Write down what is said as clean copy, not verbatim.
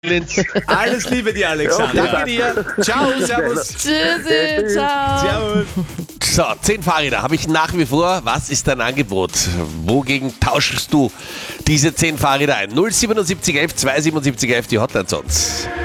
Alles Liebe dir, Alexander. Okay. Danke dir. Ciao, servus. Tschüssi, ciao. Servus. So, 10 Fahrräder habe ich nach wie vor. Was ist dein Angebot? Wogegen tauschst du diese 10 Fahrräder ein? 07711 27711, die Hotline zu uns.